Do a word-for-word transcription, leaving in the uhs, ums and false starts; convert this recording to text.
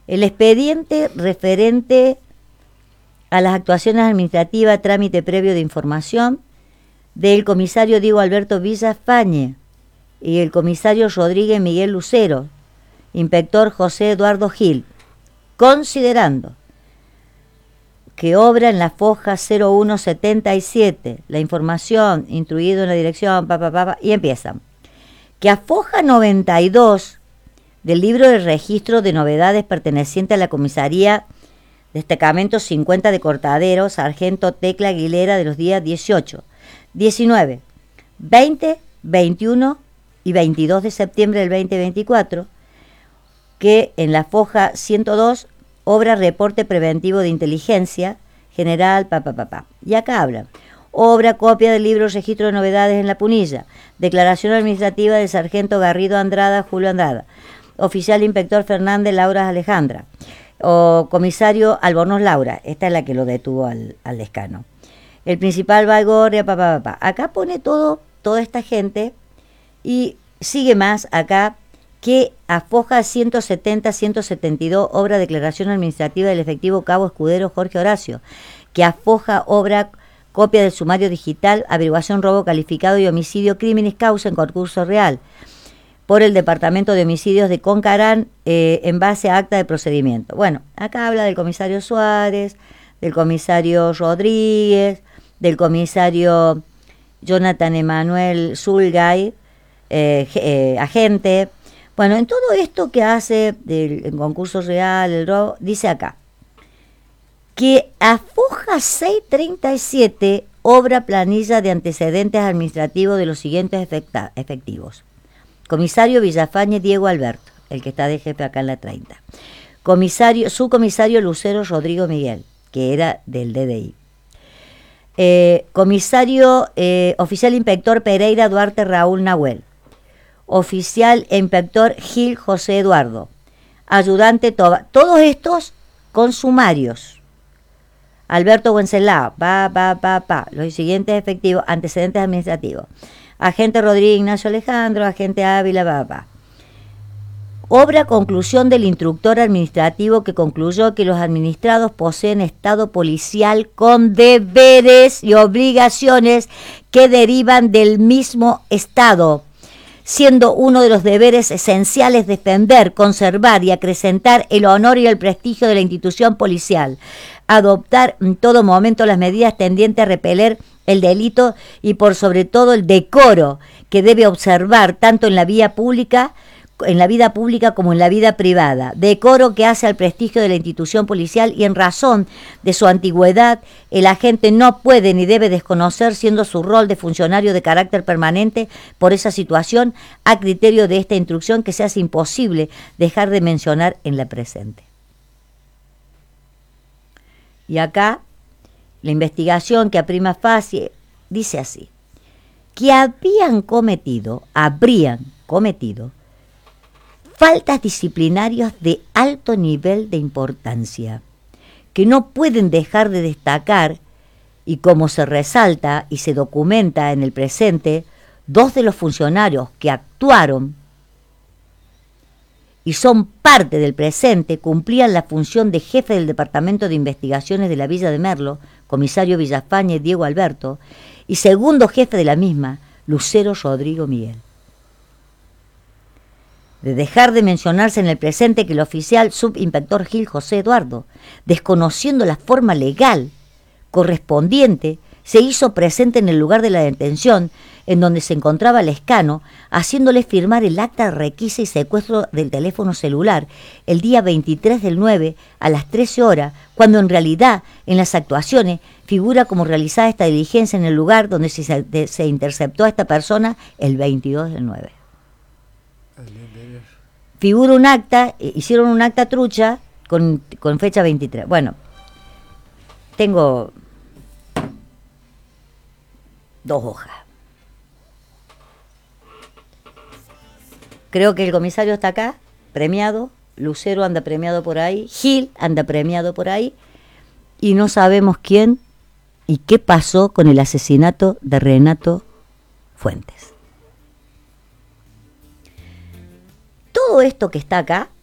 El expediente referente a las actuaciones administrativas, trámite previo de información del comisario Diego Alberto Villafañe y el comisario Rodríguez Miguel Lucero, inspector José Eduardo Gil, considerando que obra en la foja cero uno setenta y siete, la información instruido en la dirección, pa, pa, pa, pa, y empiezan, que a foja noventa y dos del libro de registro de novedades perteneciente a la comisaría destacamento cincuenta de Cortadero, sargento Tecla Aguilera, de los días dieciocho, diecinueve, veinte, veintiuno y veintidós de septiembre del veinte veinticuatro, que en la foja ciento dos obra reporte preventivo de inteligencia general, pa, pa, pa, pa. Y acá hablan, obra copia del libro registro de novedades en la Punilla, declaración administrativa del sargento Garrido Andrada, Julio Andrada, oficial inspector Fernández Laura Alejandra, o comisario Albornoz Laura, esta es la que lo detuvo al, al descano. El principal Valgorria, pa, pa, pa, pa. Acá pone todo, toda esta gente, y sigue más acá, que a foja ciento setenta, ciento setenta y dos obra declaración administrativa del efectivo cabo escudero Jorge Horacio, que a foja obra copia del sumario digital, averiguación robo calificado y homicidio, crímenes causa en concurso real, por el Departamento de Homicidios de Concarán, eh, en base a acta de procedimiento. Bueno, acá habla del comisario Suárez, del comisario Rodríguez, del comisario Jonathan Emanuel Zulgay, eh, eh, agente. Bueno, en todo esto que hace del el concurso real, el robo, dice acá, que a foja seiscientos treinta y siete obra planilla de antecedentes administrativos de los siguientes efecta, efectivos. Comisario Villafañe Diego Alberto, el que está de jefe acá en la treinta. Comisario, subcomisario Lucero Rodrigo Miguel, que era del D D I. Eh, comisario, eh, oficial inspector Pereira Duarte Raúl Nahuel. Oficial e inspector Gil José Eduardo. Ayudante Toba. Todos estos con sumarios. Alberto Wenceslao, pa, pa, pa, pa. Los siguientes efectivos, antecedentes administrativos. Agente Rodríguez Ignacio Alejandro, agente Ávila, pa, pa. Obra conclusión del instructor administrativo que concluyó que los administrados poseen estado policial con deberes y obligaciones que derivan del mismo estado, siendo uno de los deberes esenciales defender, conservar y acrecentar el honor y el prestigio de la institución policial, adoptar en todo momento las medidas tendientes a repeler el delito y por sobre todo el decoro que debe observar tanto en la vía pública, en la vida pública como en la vida privada, decoro que hace al prestigio de la institución policial y en razón de su antigüedad, el agente no puede ni debe desconocer, siendo su rol de funcionario de carácter permanente por esa situación, a criterio de esta instrucción que se hace imposible dejar de mencionar en la presente. Y acá, la investigación que a prima facie dice así, que habían cometido, habrían cometido, faltas disciplinarias de alto nivel de importancia, que no pueden dejar de destacar, y como se resalta y se documenta en el presente, dos de los funcionarios que actuaron y son parte del presente cumplían la función de jefe del Departamento de Investigaciones de la Villa de Merlo, comisario Villafañe Diego Alberto, y segundo jefe de la misma, Lucero Rodrigo Miguel. De dejar de mencionarse en el presente que el oficial subinspector Gil José Eduardo, desconociendo la forma legal correspondiente, se hizo presente en el lugar de la detención, en donde se encontraba Lescano, haciéndole firmar el acta de requisa y secuestro del teléfono celular el día veintitrés del nueve a las trece horas, cuando en realidad en las actuaciones figura como realizada esta diligencia en el lugar donde se, de, se interceptó a esta persona el veintidós del nueve. Figura un acta, eh, hicieron un acta trucha con, con fecha veintitrés. Bueno, tengo dos hojas. Creo que el comisario está acá, premiado, Lucero anda premiado por ahí, Gil anda premiado por ahí, y no sabemos quién y qué pasó con el asesinato de Renato Fuentes. Todo esto que está acá